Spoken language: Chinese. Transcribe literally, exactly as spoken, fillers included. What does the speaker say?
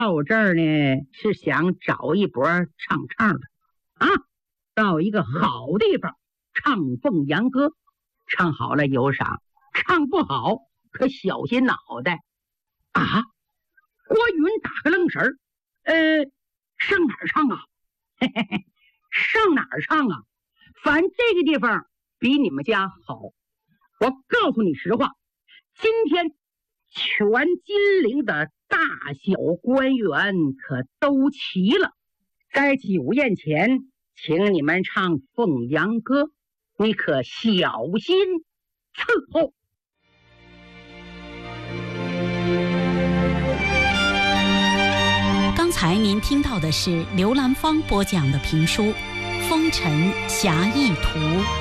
到这儿呢，是想找一波唱唱的啊，到一个好地方唱凤阳歌，唱好了有赏，唱不好可小心脑袋啊！郭云打个愣神儿，呃，上哪儿唱啊？嘿嘿嘿，上哪儿唱啊？反正这个地方比你们家好。我告诉你实话，今天全金陵的大小官员可都齐了，在酒宴前请你们唱凤阳歌，你可小心伺候。 刚才您听到的是刘兰芳播讲的评书《风尘侠义图》。